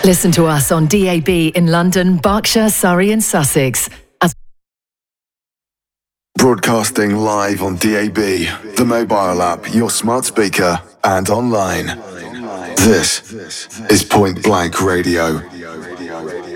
Listen to us on DAB in London, Berkshire, Surrey and Sussex. Broadcasting live on DAB, the mobile app, your smart speaker, and online. This is Point Blank Radio.